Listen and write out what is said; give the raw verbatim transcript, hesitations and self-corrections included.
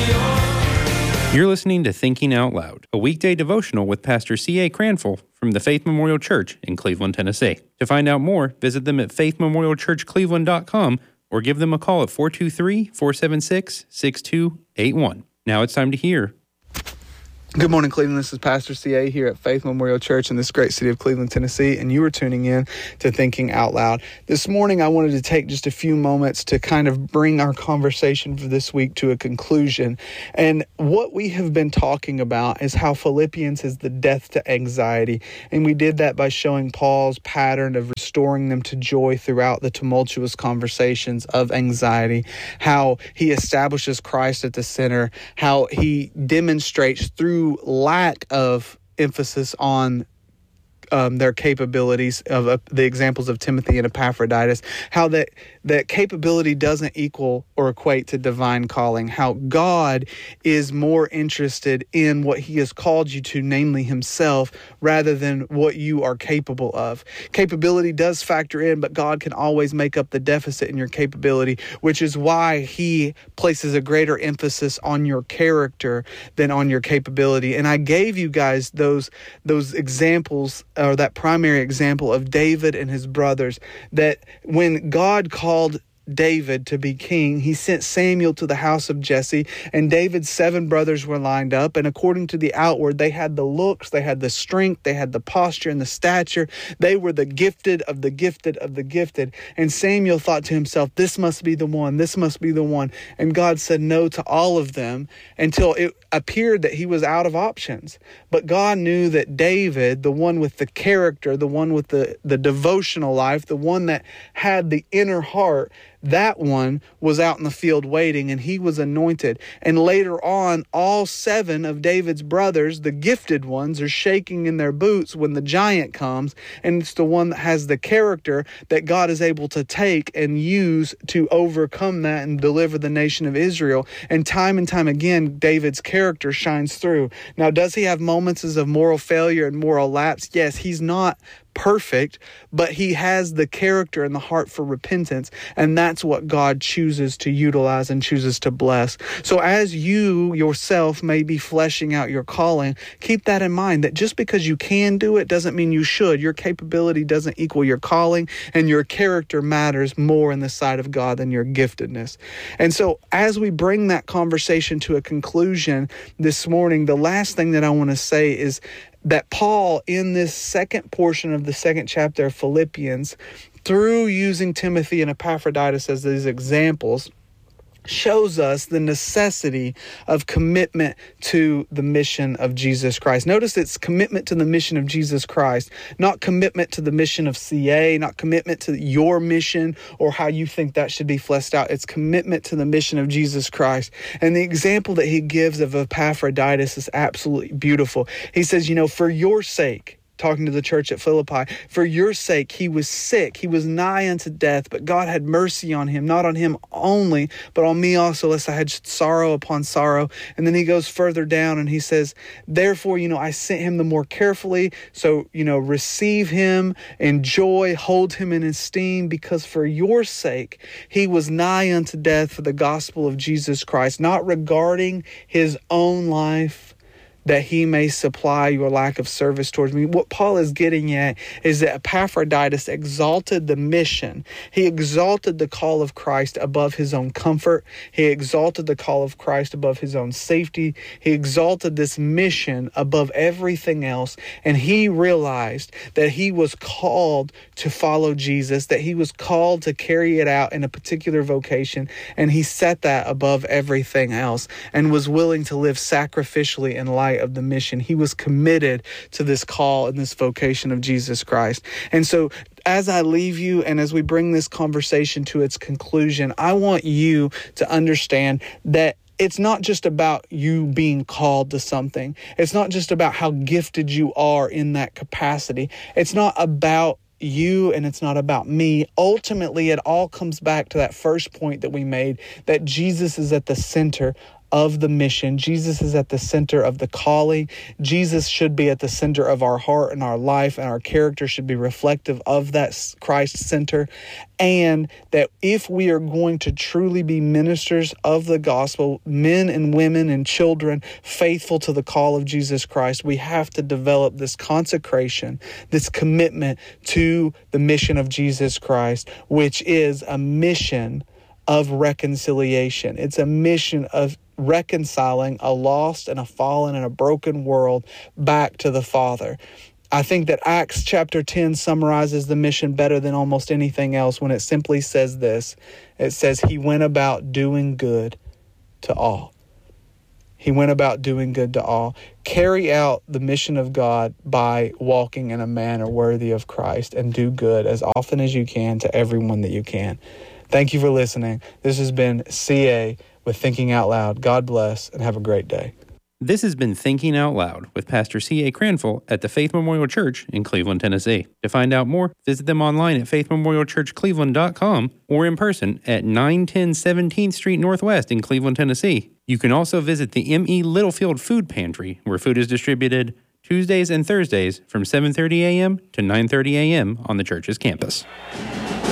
You're listening to Thinking Out Loud, a weekday devotional with Pastor C A Cranful from the Faith Memorial Church in Cleveland, Tennessee. To find out more, visit them at faith memorial church cleveland dot com or give them a call at four two three, four seven six, six two eight one. Now it's time to hear. Good morning, Cleveland. This is Pastor C A here at Faith Memorial Church in this great city of Cleveland, Tennessee, and you are tuning in to Thinking Out Loud. This morning, I wanted to take just a few moments to kind of bring our conversation for this week to a conclusion. And what we have been talking about is how Philippians is the death to anxiety. And we did that by showing Paul's pattern of restoring them to joy throughout the tumultuous conversations of anxiety, how he establishes Christ at the center, how he demonstrates through lack of emphasis on um, their capabilities of uh, the examples of Timothy and Epaphroditus, how that, that capability doesn't equal or equate to divine calling, how God is more interested in what he has called you to, namely himself, rather than what you are capable of. Capability does factor in, but God can always make up the deficit in your capability, which is why he places a greater emphasis on your character than on your capability. And I gave you guys those, those examples, or that primary example of David and his brothers, that when God called David to be king, he sent Samuel to the house of Jesse, and David's seven brothers were lined up, and according to the outward, they had the looks, they had the strength, they had the posture and the stature. They were the gifted of the gifted of the gifted. And Samuel thought to himself, this must be the one, this must be the one. And God said no to all of them until it appeared that he was out of options. But God knew that David, the one with the character, the one with the, the devotional life, the one that had the inner heart, that one was out in the field waiting, and he was anointed. And later on, all seven of David's brothers, the gifted ones, are shaking in their boots when the giant comes. And it's the one that has the character that God is able to take and use to overcome that and deliver the nation of Israel. And time and time again, David's character shines through. Now, does he have moments of moral failure and moral lapse? Yes, he's not perfect, but he has the character and the heart for repentance, and that's what God chooses to utilize and chooses to bless. So as you yourself may be fleshing out your calling, keep that in mind, that just because you can do it doesn't mean you should. Your capability doesn't equal your calling, and your character matters more in the sight of God than your giftedness. And so as we bring that conversation to a conclusion this morning, the last thing that I want to say is that Paul, in this second portion of the second chapter of Philippians, through using Timothy and Epaphroditus as these examples, shows us the necessity of commitment to the mission of Jesus Christ. Notice it's commitment to the mission of Jesus Christ, not commitment to the mission of C A, not commitment to your mission or how you think that should be fleshed out. It's commitment to the mission of Jesus Christ. And the example that he gives of Epaphroditus is absolutely beautiful. He says, you know, for your sake, talking to the church at Philippi, for your sake, he was sick. He was nigh unto death, but God had mercy on him, not on him only, but on me also, lest I had sorrow upon sorrow. And then he goes further down and he says, therefore, you know, I sent him the more carefully. So, you know, receive him, enjoy, hold him in esteem, because for your sake, he was nigh unto death for the gospel of Jesus Christ, not regarding his own life, that he may supply your lack of service towards me. What Paul is getting at is that Epaphroditus exalted the mission. He exalted the call of Christ above his own comfort. He exalted the call of Christ above his own safety. He exalted this mission above everything else. And he realized that he was called to follow Jesus, that he was called to carry it out in a particular vocation. And he set that above everything else and was willing to live sacrificially in light of the mission. He was committed to this call and this vocation of Jesus Christ. And so as I leave you and as we bring this conversation to its conclusion, I want you to understand that it's not just about you being called to something. It's not just about how gifted you are in that capacity. It's not about you and it's not about me. Ultimately, it all comes back to that first point that we made, that Jesus is at the center of the mission. Jesus is at the center of the calling. Jesus should be at the center of our heart and our life, and our character should be reflective of that Christ center. And that if we are going to truly be ministers of the gospel, men and women and children faithful to the call of Jesus Christ, we have to develop this consecration, this commitment to the mission of Jesus Christ, which is a mission of reconciliation. It's a mission of reconciling a lost and a fallen and a broken world back to the Father. I think that Acts chapter ten summarizes the mission better than almost anything else when it simply says this. It says, he went about doing good to all. He went about doing good to all. Carry out the mission of God by walking in a manner worthy of Christ, and do good as often as you can to everyone that you can. Thank you for listening. This has been C A with Thinking Out Loud. God bless, and have a great day. This has been Thinking Out Loud with Pastor C A Cranfill at the Faith Memorial Church in Cleveland, Tennessee. To find out more, visit them online at faith memorial church cleveland dot com or in person at nine ten seventeenth Street Northwest in Cleveland, Tennessee. You can also visit the M E Littlefield Food Pantry, where food is distributed Tuesdays and Thursdays from seven thirty a.m. to nine thirty a.m. on the church's campus.